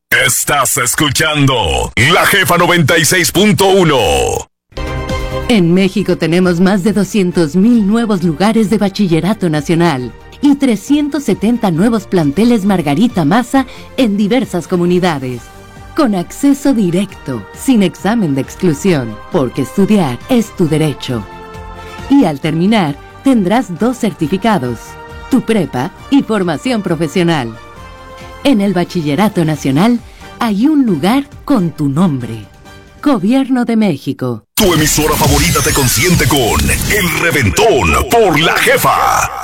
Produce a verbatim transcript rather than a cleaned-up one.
Estás escuchando La Jefa noventa y seis punto uno. En México tenemos más de doscientos mil nuevos lugares de bachillerato nacional y trescientos setenta nuevos planteles Margarita Maza en diversas comunidades. Con acceso directo, sin examen de exclusión, porque estudiar es tu derecho. Y al terminar, tendrás dos certificados, tu prepa y formación profesional. En el Bachillerato Nacional hay un lugar con tu nombre. Gobierno de México. Tu emisora favorita te consiente con El Reventón por La Jefa.